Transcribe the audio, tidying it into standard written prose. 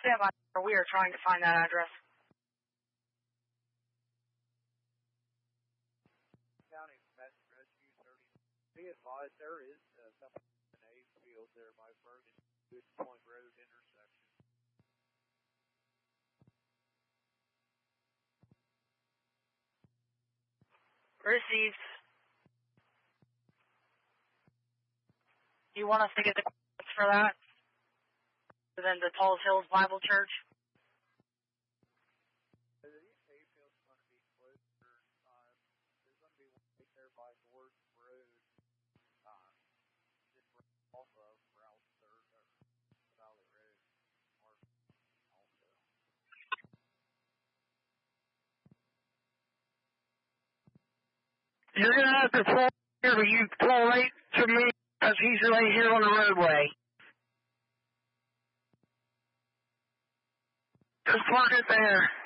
Stand by. We are trying to find that address. County Domestic Rescue 30. Be advised, there is something in A field there by Ferguson Good Point Road intersection. Received. You want us to get the coordinates for that? Then the Tulls Hills Bible Church? A field's going to be closer. There's going to be one right there by Gordon Road. Just off of Route 3rd or Valley Road. Or also. You're going to have to pull here, but you pull right to me because he's right here on the roadway. Just park it there.